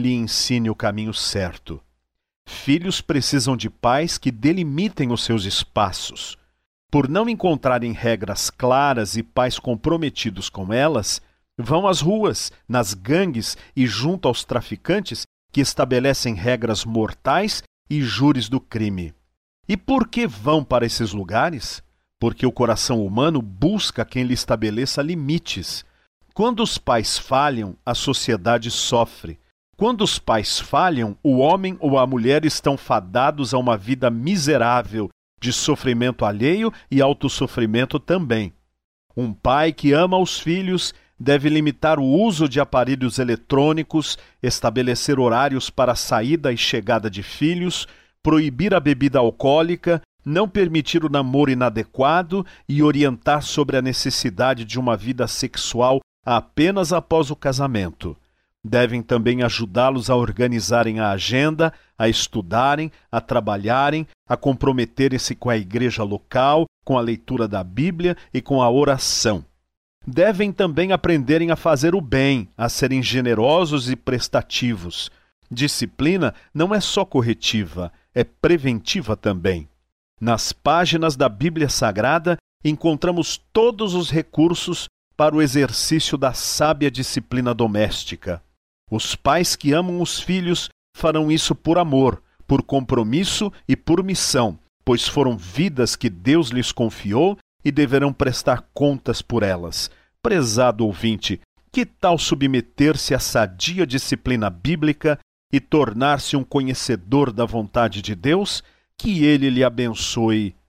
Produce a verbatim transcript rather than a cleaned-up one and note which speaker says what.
Speaker 1: lhe ensine o caminho certo. Filhos precisam de pais que delimitem os seus espaços. Por não encontrarem regras claras e pais comprometidos com elas, vão às ruas, nas gangues e junto aos traficantes que estabelecem regras mortais e júris do crime. E por que vão para esses lugares? Porque o coração humano busca quem lhe estabeleça limites. Quando os pais falham, a sociedade sofre. Quando os pais falham, o homem ou a mulher estão fadados a uma vida miserável, de sofrimento alheio e autossofrimento também. Um pai que ama os filhos deve limitar o uso de aparelhos eletrônicos, estabelecer horários para a saída e chegada de filhos, proibir a bebida alcoólica, não permitir o namoro inadequado e orientar sobre a necessidade de uma vida sexual apenas após o casamento. Devem também ajudá-los a organizarem a agenda, a estudarem, a trabalharem, a comprometerem-se com a igreja local, com a leitura da Bíblia e com a oração. Devem também aprenderem a fazer o bem, a serem generosos e prestativos. Disciplina não é só corretiva, é preventiva também. Nas páginas da Bíblia Sagrada encontramos todos os recursos para o exercício da sábia disciplina doméstica. Os pais que amam os filhos farão isso por amor, por compromisso e por missão, pois foram vidas que Deus lhes confiou e deverão prestar contas por elas. Prezado ouvinte, que tal submeter-se à sadia disciplina bíblica e tornar-se um conhecedor da vontade de Deus? Que Ele lhe abençoe.